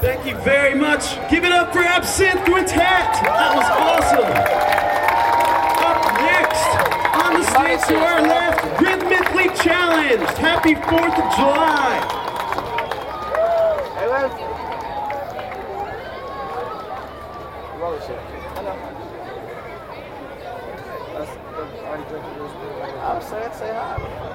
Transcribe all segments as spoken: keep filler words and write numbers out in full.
Thank you very much. Give it up for Absinthe Quintet. That was awesome. Up next, on the stage to our left, Rhythmically Challenged. Happy fourth of July. Hey, Liv. Roller shit. I'm saying, say hi.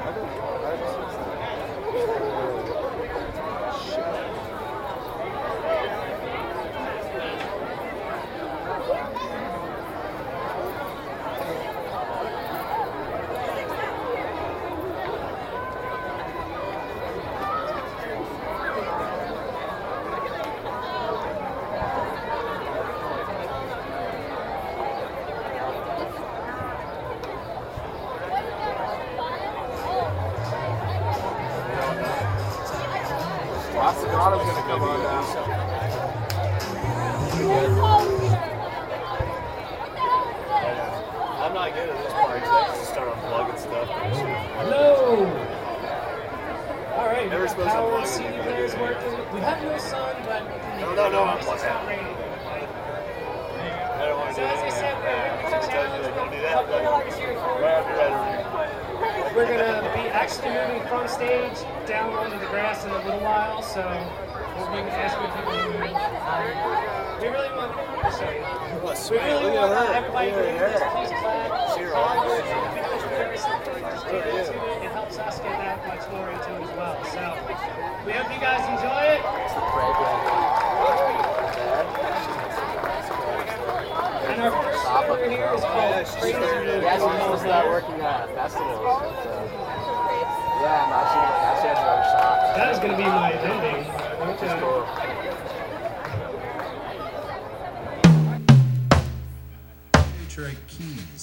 Austin Otto's gonna come on now. I'm not good at this part. I just start unplugging stuff. Hello! Alright, Never supposed to power unplug C D it. players working. We have no sun, but No, no, no, I'm it's plugged not out. raining. I don't want to So do as I that. said, we're I'm Rhythmically just telling you, Challenged. don't do that. Couple of hours here for Right after that. We're gonna be actually moving from stage down onto the grass in a little while, so we'll be asking people to move. We really want to show you. We really want uh, everybody to do this. Please clap. If you know it's very simple, just get into it. It helps us get that much more into it as well. So we hope you guys enjoy it. And our first number here is called Crazy Movie. Yeah, she's supposed to start working at festivals. But, uh, yeah, no, she, now she has another shop. That is going to be my ending. Which is cool. Detroit Keys.